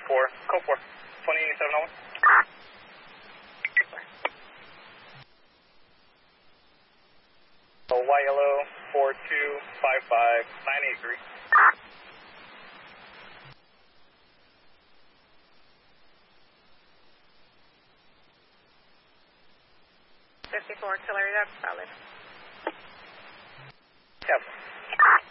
Code 4, 2701. YLO 4255983. 54 auxiliary, that's valid. Yep.